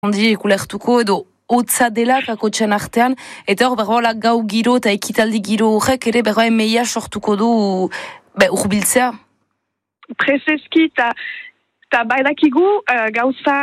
handi ikulertuko edo hotza dela kakotxean artean, eta hor berrola gau giro eta ekitaldi giro horrek ere berroa emeia sortuko du urbiltzea. Prezeski, eta baidakigu gauza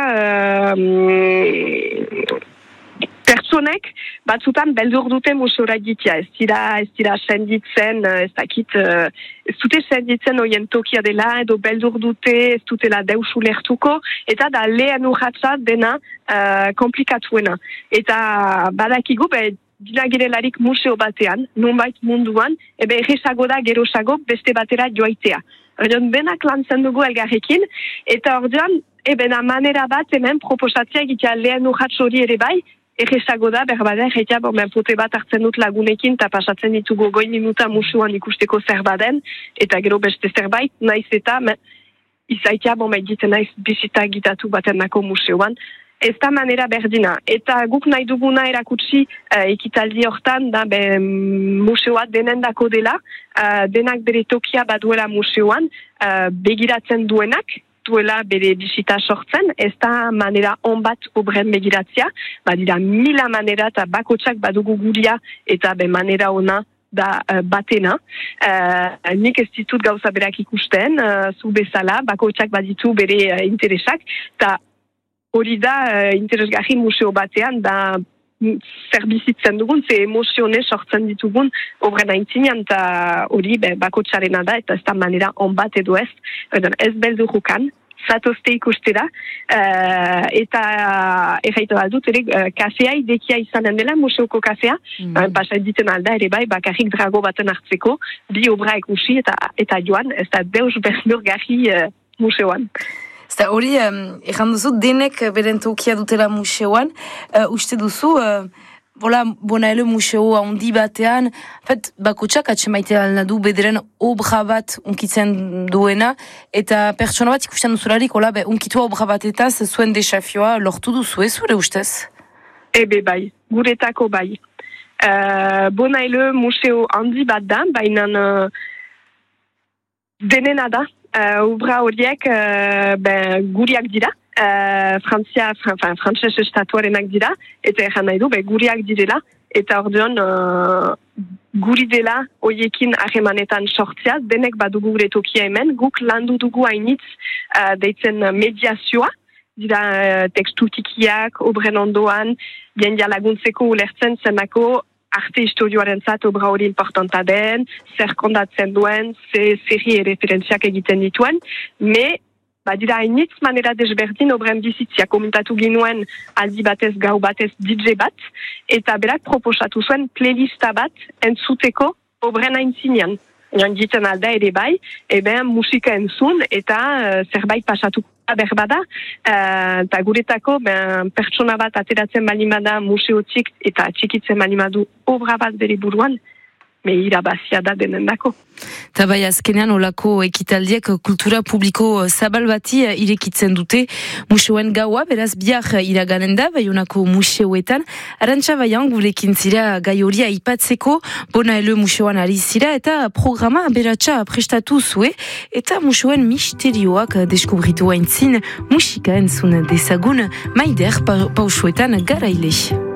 pertsonek batzutan beldur dute museora egitea. Ez dira senditzen, ez dakit, ez dute senditzen oien tokia dela, edo beldur dute, ez dutela deus ulertuko, eta da lehen urratza dena komplikatuena. Eta badakigu, dina girelarik museo batean, nonbait munduan, errezago da gerosago beste batera joaitea. Ordean, benak lantzen dugu elgarrekin, eta ordean, manera bat hemen proposatzea egitea lehen urratz hori ere bai, errezago da, berbada, erretia, pote bat hartzen dut lagunekin, eta pasatzen ditugu 5 minuta musuan ikusteko zerbaden, eta gero beste zerbait, naiz eta, izaitia, egiten naiz bizita gitatu baten nako museoan, ez da manera berdina. Eta guk nahi duguna erakutsi ekitaldi hortan, da museoa denendako dela, denak bere tokia baduela museoan, begiratzen duenak, duela bere bisita sortzen, ez da manera onbat obren begiratzea, badira 1000 manera eta bakotsak badugu guria eta manera ona da batena. Nik ez ditut gauza berak ikusten, zu bezala, bakotsak baditu bere interesak, eta hori da interesgarri museo batean, da zerbizitzen dugun, ze emozione sortzen ditugun obren aintzinean, eta hori bakotsarena da, eta ez da manera onbat edo ez, ez beldurukan, zatozte ikustera, eta erraito aldut, kafea idekia izanen dela, museoko kafea, basa diten alda ere bai, bakarrik drago baten hartzeko, bi obra ikusi eta joan, ez da deus beldurgarri museoan. Eta hori, erran duzu, denek beren tokia dutela museoan, uste duzu, Bonaele museo handi batean, bakotsak atxemaitea alna du bederen obra bat unkitzen duena, eta pertsona bat ikusten duzularik, unkitua obra batetaz zuen desafioa lortu duzu ez, zure ustez? Bai, guretako bai. Bonaele museo handi bat da, baina denena da, obra horiek guriak dira, frantzes estatuarenak dira, eta erran nahi du, guriak direla, eta ordean guri dela hoiekin harremanetan sortzea, denek badugu gure tokia hemen, guk landu dugu hainitz deitzen mediazioa, dira tekstutikiak, obren ondoan, jendia laguntzeko ulertzen zenako arte historioaren zat obra hori importanta den, zer kondatzen duen, zerri referentziak egiten dituen, badira hainitz manera desberdin obren bizitzia komentatu ginuen aldi batez, gau batez, DJ bat, eta berak proposatu zuen playlista bat entzuteko obren aintzinean. Jiten alda ere bai, musika entzun eta zerbait pasatuko berbada, eta guretako pertsona bat ateratzen balimada museotik eta txikitzen balimadu obra bat bere buruan, irabazia da denendako. Eta bai, azkenean olako ekitaldiek kultura publiko zabal bati irekitzen dute museoen gaua, beraz bihar iraganen da, Baionako museoetan. Arantxa Baian, gurekin zira gai hori aipatzeko, Bonaele museoan ari zira, eta programa beratxa prestatu zue, eta museoen misterioak deskubritu haintzin, musika entzun dezagun, Maider pausuetan garaile.